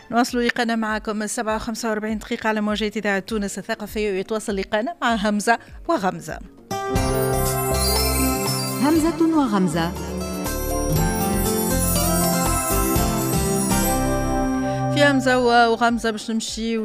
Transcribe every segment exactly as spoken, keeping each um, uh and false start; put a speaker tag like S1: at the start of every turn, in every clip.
S1: نواصل لقاءنا معكم السبعة وخمسة وأربعين دقيقة على موجات إذاعة تونس الثقافية، ويتواصل لقاءنا مع همزة وغمزة.
S2: همزة وغمزة.
S1: في همزة وغمزة باش نمشي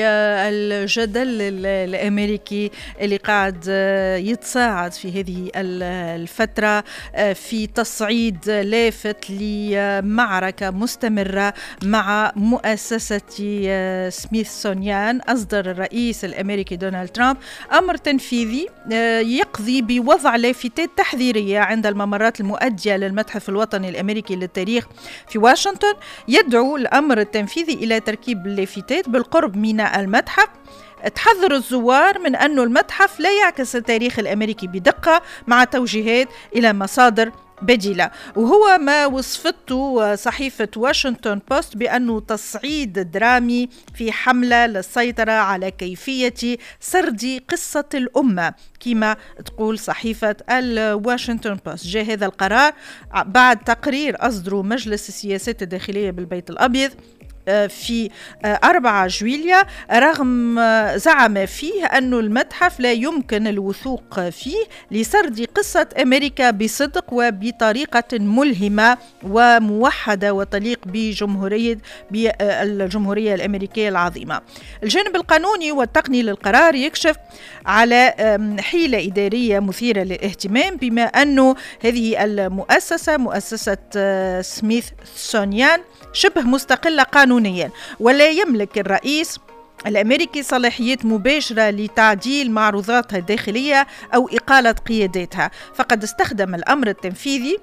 S1: للجدل الأمريكي اللي قاعد يتصاعد في هذه الفترة في تصعيد لافت لمعركة مستمرة مع مؤسسة سميثسونيان. أصدر الرئيس الأمريكي دونالد ترامب أمر تنفيذي يقضي بوضع لافتات تحذيرية عند الممرات المؤدية للمتحف الوطني الأمريكي للتاريخ في واشنطن. يدعو الأمر التنفيذي إلى تركيب اللافتات بالقرب من المتحف تحذر الزوار من أن المتحف لا يعكس التاريخ الأمريكي بدقة، مع توجيهات إلى مصادر بديلة. وهو ما وصفته صحيفة واشنطن بوست بأنه تصعيد درامي في حملة للسيطرة على كيفية سرد قصة الأمة كما تقول صحيفة الواشنطن بوست. جاء هذا القرار بعد تقرير أصدره مجلس السياسات الداخلية بالبيت الأبيض في أربعة جويليا، رغم زعم فيه أن المتحف لا يمكن الوثوق فيه لسرد قصة أمريكا بصدق وبطريقة ملهمة وموحدة وتليق بجمهورية بالجمهورية الأمريكية العظيمة. الجانب القانوني والتقني للقرار يكشف على حيلة إدارية مثيرة للاهتمام، بما أنه هذه المؤسسة مؤسسة سميثسونيان شبه مستقلة قانونيا، ولا يملك الرئيس الأمريكي صلاحيات مباشرة لتعديل معروضاتها الداخلية أو إقالة قياداتها. فقد استخدم الأمر التنفيذي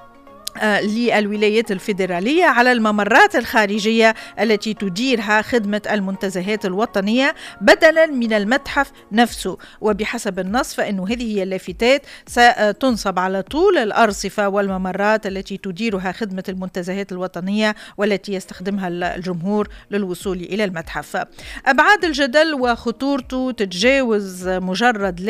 S1: للولايات الفيدرالية على الممرات الخارجية التي تديرها خدمة المنتزهات الوطنية بدلا من المتحف نفسه. وبحسب النص فإن هذه اللافتات ستنصب على طول الأرصفة والممرات التي تديرها خدمة المنتزهات الوطنية والتي يستخدمها الجمهور للوصول إلى المتحف. أبعاد الجدل وخطورته تتجاوز مجرد